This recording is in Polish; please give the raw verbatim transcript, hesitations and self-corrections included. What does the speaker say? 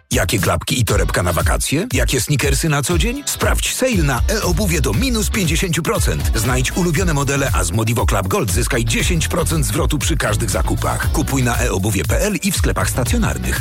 Jakie klapki i torebka na wakacje? Jakie sneakersy na co dzień? Sprawdź sale na e-obuwie do minus pięćdziesiąt procent. Znajdź ulubione modele, a z Modivo Club Gold zyskaj dziesięć procent zwrotu przy każdych zakupach. Kupuj na e obuwie kropka p l i w sklepach stacjonarnych.